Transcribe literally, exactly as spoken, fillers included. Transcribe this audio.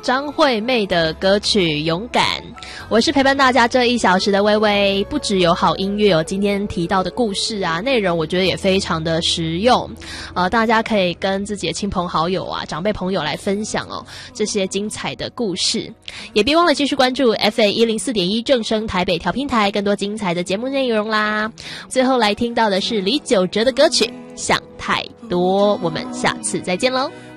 张惠妹的歌曲《勇敢》。我是陪伴大家这一小时的微微，不只有好音乐哦，今天提到的故事啊，内容我觉得也非常的实用，呃，大家可以跟自己的亲朋好友啊、长辈朋友来分享哦这些精彩的故事，也别忘了继续关注 F A 一零四点一正声台北调频台，更多精彩的节目内容啦。最后来听到的是李玖哲的歌曲《想太多》，我们下次再见喽。